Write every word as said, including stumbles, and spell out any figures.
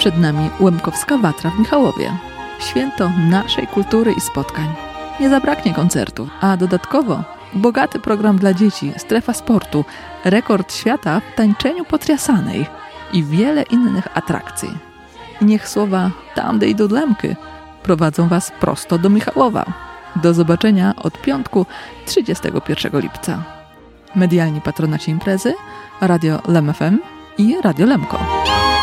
Przed nami Łemkowska Watra w Michałowie. Święto naszej kultury i spotkań. Nie zabraknie koncertów, a dodatkowo bogaty program dla dzieci, strefa sportu, rekord świata w tańczeniu potriasanej i wiele innych atrakcji. Niech słowa tamdy i dudlemky prowadzą Was prosto do Michałowa. Do zobaczenia od piątku trzydziestego pierwszego lipca. Medialni patronaci imprezy Radio Lem F M i Radio Lemko.